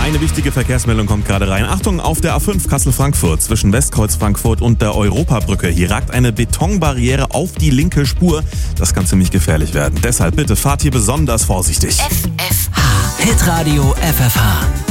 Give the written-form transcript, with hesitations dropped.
Eine wichtige Verkehrsmeldung kommt gerade rein. Achtung, auf der A5 Kassel-Frankfurt zwischen Westkreuz Frankfurt und der Europabrücke. Hier ragt eine Betonbarriere auf die linke Spur. Das kann ziemlich gefährlich werden. Deshalb bitte fahrt hier besonders vorsichtig. FFH. Hitradio FFH.